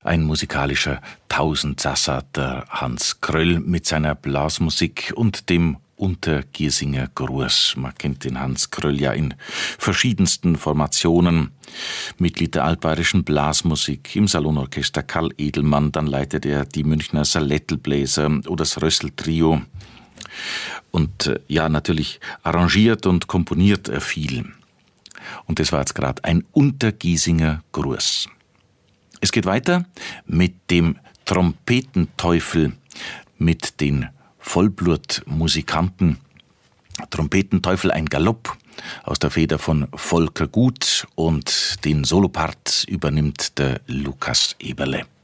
Ein musikalischer Tausendsasser, der Hans Kröll mit seiner Blasmusik und dem Untergiersinger Gruß. Man kennt den Hans Kröll ja in verschiedensten Formationen. Mitglied der altbayerischen Blasmusik im Salonorchester Karl Edelmann, dann leitet er die Münchner Salettelbläser oder das Rössel-Trio. Und ja, natürlich arrangiert und komponiert er viel. Und das war jetzt gerade ein Untergiesinger Gruß. Es geht weiter mit dem Trompetenteufel, mit den Vollblutmusikanten. Trompetenteufel, ein Galopp aus der Feder von Volker Gut, und den Solopart übernimmt der Lukas Eberle.